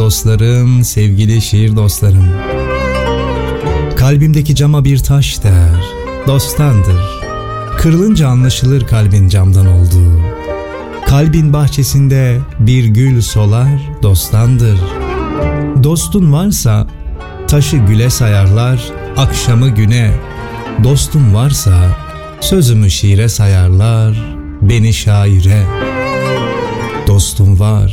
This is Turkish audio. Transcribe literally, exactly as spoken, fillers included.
dostlarım, sevgili şiir dostlarım. Kalbimdeki cama bir taş der, dostandır. Kırılınca anlaşılır kalbin camdan olduğu. Kalbin bahçesinde bir gül solar, dostandır. Dostun varsa taşı güle sayarlar, akşamı güne. Dostum varsa sözümü şiire sayarlar, beni şaire. Dostum var,